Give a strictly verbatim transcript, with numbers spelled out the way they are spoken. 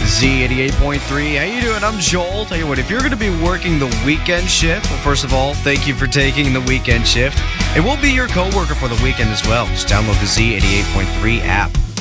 Z eighty-eight point three. How you doing? I'm Joel. Tell you what, if you're going to be working the weekend shift, well, first of all, thank you for taking the weekend shift. And we'll be your coworker for the weekend as well. Just download the Z eighty-eight point three app.